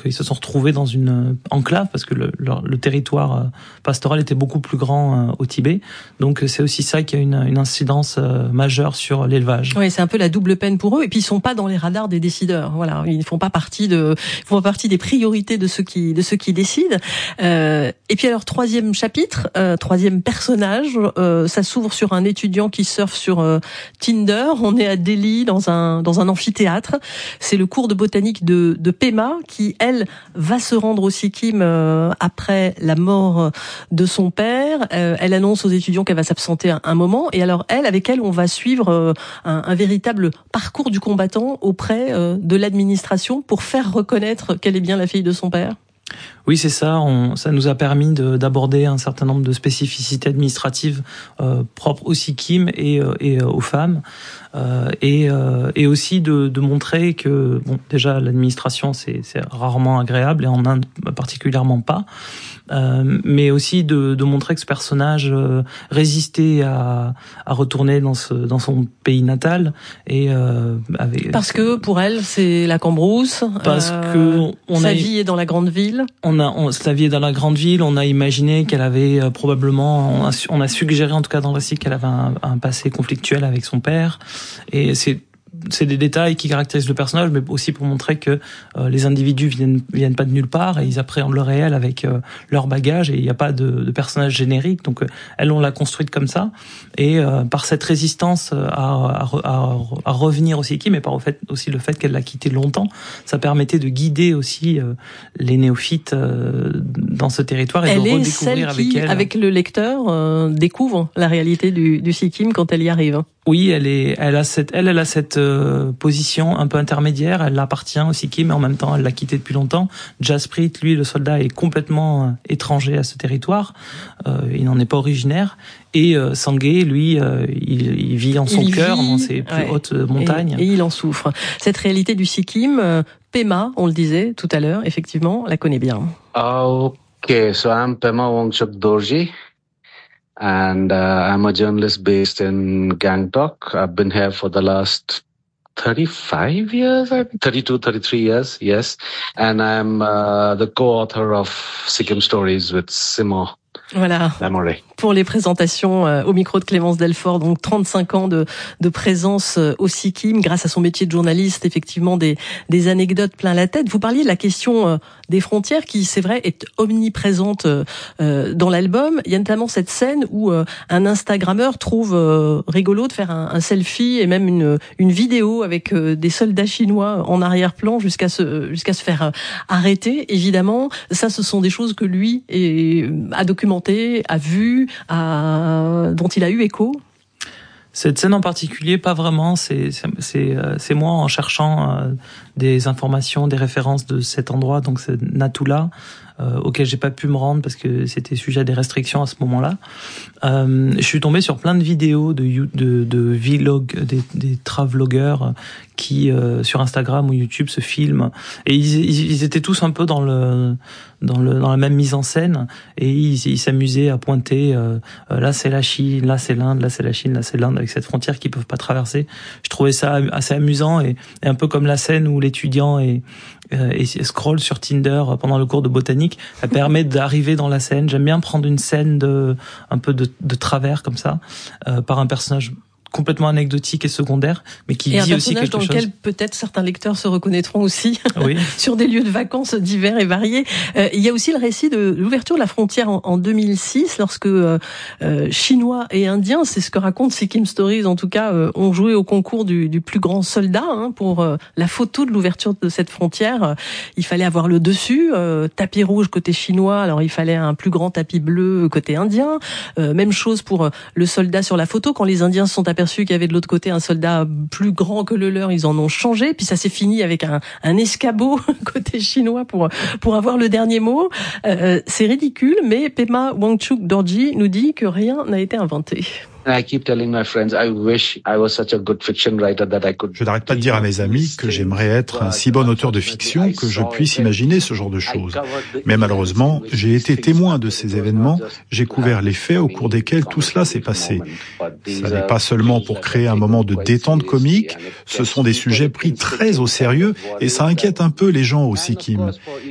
ils se sont retrouvés dans une enclave parce que le territoire pastoral était beaucoup plus grand au Tibet. Donc c'est aussi ça qui a une incidence majeure sur l'élevage. Oui, c'est un peu la double peine pour eux. Et puis ils sont pas dans les radars des décideurs. Voilà, ils font pas partie des priorités de ceux qui décident. Et puis alors troisième chapitre, troisième personnage, ça s'ouvre sur un étudiant qui surfe sur Tinder. On est à Delhi dans un amphithéâtre. C'est le cours de botanique de Pema qui, elle, va se rendre au Sikkim après la mort de son père. Elle annonce aux étudiants qu'elle va s'absenter un moment. Et alors avec elle, on va suivre un véritable parcours du combattant auprès de l'administration pour faire reconnaître qu'elle est bien la fille de son père. Oui, c'est ça. Ça nous a permis d'aborder un certain nombre de spécificités administratives propres au Sikkim et aux femmes, et aussi de montrer que déjà l'administration c'est rarement agréable et en Inde particulièrement pas, mais aussi de montrer que ce personnage résistait à retourner dans son pays natal et parce que pour elle c'est la cambrousse, parce que sa vie est dans la grande ville. Sa vie est dans la grande ville. On a imaginé qu'elle avait probablement, on a suggéré en tout cas dans le récit qu'elle avait un passé conflictuel avec son père. Et c'est des détails qui caractérisent le personnage, mais aussi pour montrer que les individus viennent pas de nulle part et ils appréhendent le réel avec leur bagage et il n'y a pas de personnage générique. Donc elle, on l'a construite comme ça et par cette résistance à revenir au Sikkim, mais par aussi le fait qu'elle l'a quitté longtemps, ça permettait de guider aussi les néophytes dans ce territoire et elle de est redécouvrir celle qui, avec le lecteur, découvre la réalité du Sikkim quand elle y arrive. Oui, elle a cette position un peu intermédiaire. Elle appartient au Sikkim, mais en même temps, elle l'a quitté depuis longtemps. Jasprit, lui, le soldat, est complètement étranger à ce territoire. Il n'en est pas originaire. Et Sangay, lui, il vit en son cœur, dans ses plus hautes montagnes. Et il en souffre. Cette réalité du Sikkim, Pema, on le disait tout à l'heure, effectivement, la connaît bien. Okay, so I'm Pema Wangchuk Dorji. And I'm a journalist based in Gangtok. I've been here for the last 35 years, 32, 33 years, yes. And I'm the co-author of Sikkim Stories with Simo. Voilà. Pour les présentations au micro de Clémence Delfort, donc 35 ans de présence au Sikkim, grâce à son métier de journaliste, effectivement des anecdotes plein la tête. Vous parliez de la question des frontières qui, c'est vrai, est omniprésente dans l'album. Il y a notamment cette scène où un Instagrammeur trouve rigolo de faire un selfie et même une vidéo avec des soldats chinois en arrière-plan jusqu'à se faire arrêter. Évidemment, ça, ce sont des choses que lui a documentées, a vues, dont il a eu écho. Cette scène en particulier, pas vraiment. C'est moi en cherchant des informations, des références de cet endroit, donc c'est Natula, auquel j'ai pas pu me rendre parce que c'était sujet à des restrictions à ce moment-là. Je suis tombé sur plein de vidéos de vlog, des travelogueurs qui sur Instagram ou YouTube se filment et ils étaient tous un peu dans la même mise en scène et ils s'amusaient à pointer là c'est la Chine, là c'est l'Inde, là c'est la Chine, là c'est l'Inde avec cette frontière qu'ils peuvent pas traverser. Je trouvais ça assez amusant et un peu comme la scène où l'étudiant et scroll sur Tinder pendant le cours de botanique, ça permet d'arriver dans la scène. J'aime bien prendre une scène un peu de travers comme ça par un personnage complètement anecdotique et secondaire, mais qui dit aussi quelque chose. Et un personnage dans lequel peut-être certains lecteurs se reconnaîtront aussi, oui. sur des lieux de vacances divers et variés. Il y a aussi le récit de l'ouverture de la frontière en 2006, lorsque Chinois et Indiens, c'est ce que raconte Sikkim Stories en tout cas, ont joué au concours du plus grand soldat pour la photo de l'ouverture de cette frontière. Il fallait avoir le dessus, tapis rouge côté chinois, alors il fallait un plus grand tapis bleu côté indien. Même chose pour le soldat sur la photo, quand les Indiens se sont aperçus qu'il y avait de l'autre côté un soldat plus grand que le leur, ils en ont changé, puis ça s'est fini avec un escabeau côté chinois pour avoir le dernier mot. C'est ridicule, mais Pema Wangchuk Dorji nous dit que rien n'a été inventé. Je n'arrête pas de dire à mes amis que j'aimerais être un si bon auteur de fiction que je puisse imaginer ce genre de choses. Mais malheureusement, j'ai été témoin de ces événements, j'ai couvert les faits au cours desquels tout cela s'est passé. Ça n'est pas seulement pour créer un moment de détente comique, ce sont des sujets pris très au sérieux et ça inquiète un peu les gens au Sikkim.